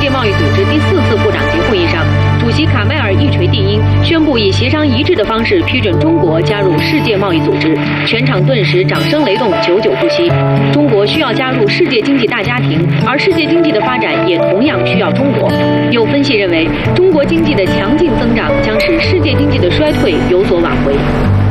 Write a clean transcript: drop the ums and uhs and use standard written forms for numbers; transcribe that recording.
界贸易组织第4次部长级会议上，主席卡梅尔一锤定音，宣布以协商一致的方式批准中国加入世界贸易组织，全场顿时掌声雷动，久久不息。中国需要加入世界经济大家庭，而世界经济的发展也同样需要中国。有分析认为，中国经济的强劲增长将使世界经济的衰退有所挽回。